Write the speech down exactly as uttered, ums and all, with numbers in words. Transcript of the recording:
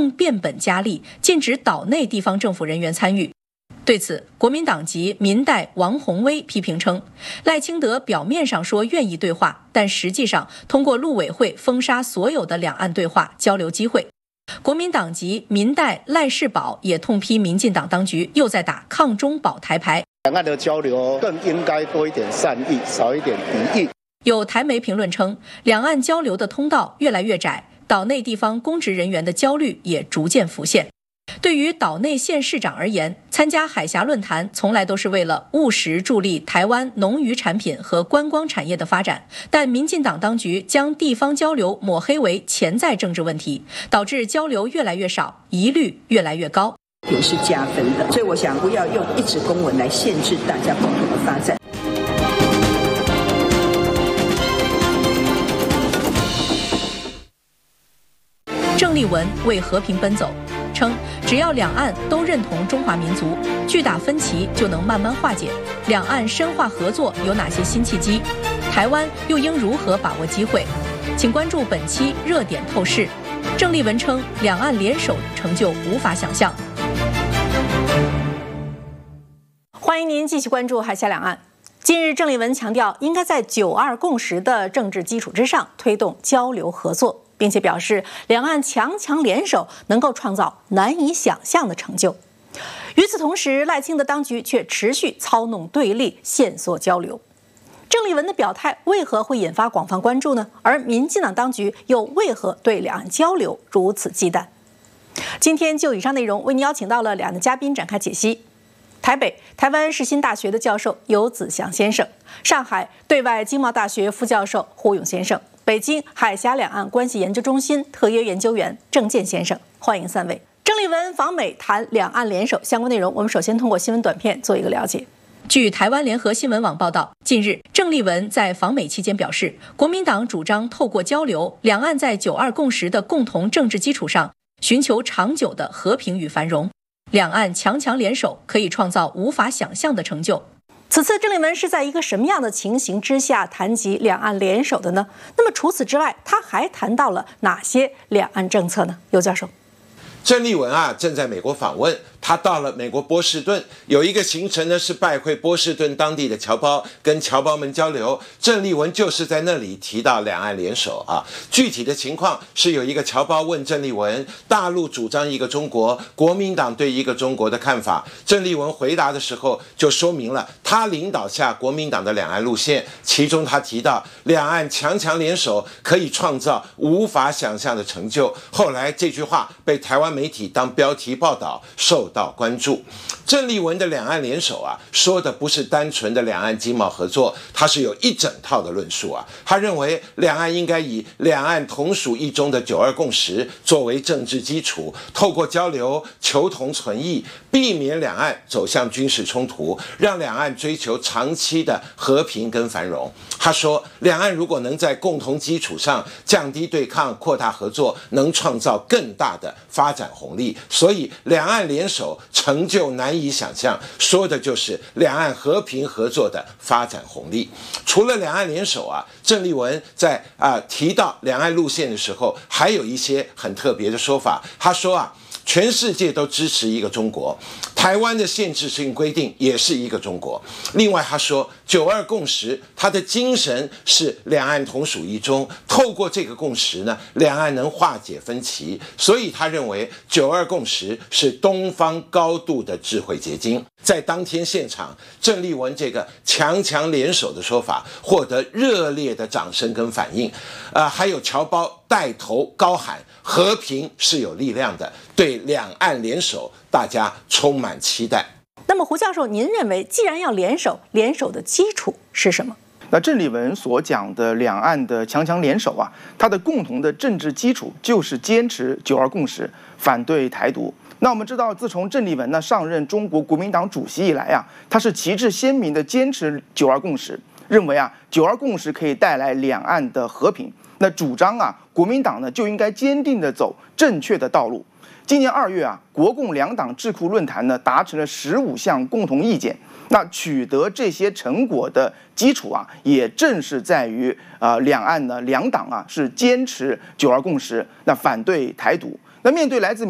更变本加厉，禁止岛内地方政府人员参与。对此，国民党籍民代王宏威批评称，赖清德表面上说愿意对话，但实际上通过陆委会封杀所有的两岸对话交流机会。国民党籍民代赖世宝也痛批民进党当局又在打抗中保台牌， 两岸的交流更应该多一点善意，少一点敌意。 有台媒评论称，两岸交流的通道越来越窄，岛内地方公职人员的焦虑也逐渐浮现。对于岛内县市长而言，参加海峡论坛从来都是为了务实助力台湾农渔产品和观光产业的发展，但民进党当局将地方交流抹黑为潜在政治问题，导致交流越来越少，疑虑越来越高。 也是加分的，所以我想不要用一纸公文来限制大家共同的发展。 郑丽文为和平奔走，称只要两岸都认同中华民族，巨大分歧就能慢慢化解。两岸深化合作有哪些新契机？台湾又应如何把握机会？请关注本期热点透视。郑丽文称，两岸联手成就无法想象。欢迎您继续关注海峡两岸。近日，郑丽文强调，应该在九二共识的政治基础之上推动交流合作，并且表示两岸强强联手能够创造难以想象的成就。与此同时，赖清德当局却持续操弄对立，限缩交流。郑丽文的表态为何会引发广泛关注呢？而民进党当局又为何对两岸交流如此忌惮？今天就以上内容为您邀请到了两位嘉宾展开解析。台北台湾世新大学的教授游子祥先生，上海对外经贸大学副教授胡勇先生，北京海峡两岸关系研究中心特约研究员郑健先生，欢迎三位。郑丽文访美谈两岸联手相关内容，我们首先通过新闻短片做一个了解。据台湾联合新闻网报道，近日郑丽文在访美期间表示，国民党主张透过交流，两岸在九二共识的共同政治基础上，寻求长久的和平与繁荣。两岸强强联手，可以创造无法想象的成就。此次郑丽文是在一个什么样的情形之下谈及两岸联手的呢？那么除此之外，他还谈到了哪些两岸政策呢？游教授。 郑丽文啊，正在美国访问。他到了美国波士顿，有一个行程呢是拜会波士顿当地的侨胞，跟侨胞们交流。郑丽文就是在那里提到两岸联手啊。具体的情况是有一个侨胞问郑丽文，大陆主张一个中国，国民党对一个中国的看法。郑丽文回答的时候就说明了他领导下国民党的两岸路线，其中他提到两岸强强联手可以创造无法想象的成就。后来这句话被台湾媒体当标题报道，受到关注。郑丽文的两岸联手啊，说的不是单纯的两岸经贸合作，它是有一整套的论述啊。他认为两岸应该以两岸同属一中的九二共识作为政治基础，透过交流求同存异，避免两岸走向军事冲突，让两岸追求长期的和平跟繁荣。他说，两岸如果能在共同基础上降低对抗，扩大合作，能创造更大的发展红利。所以两岸联手成就难以想象，说的就是两岸和平合作的发展红利。除了两岸联手啊，郑丽文在啊、呃、提到两岸路线的时候，还有一些很特别的说法。他说啊，全世界都支持一个中国，台湾的限制性规定也是一个中国。另外他说，九二共识它的精神是两岸同属一中，透过这个共识呢，两岸能化解分歧，所以他认为九二共识是东方高度的智慧结晶。在当天现场，郑丽文这个强强联手的说法获得热烈的掌声跟反应，呃，还有侨胞带头高喊和平是有力量的，对两岸联手大家充满期待。 那么胡教授，您认为既然要联手，联手的基础是什么？ 那郑丽文所讲的两岸的强强联手啊，它的共同的政治基础就是坚持九二共识，反对台独。那我们知道，自从郑丽文呢上任中国国民党主席以来啊，他是旗帜鲜明的坚持九二共识，认为啊九二共识可以带来两岸的和平。那主张啊国民党呢就应该坚定的走正确的道路。今年二月啊，国共两党智库论坛呢达成了十五项共同意见。那取得这些成果的基础啊，也正是在于啊、呃、两岸呢两党啊是坚持九二共识，那反对台独。那面对来自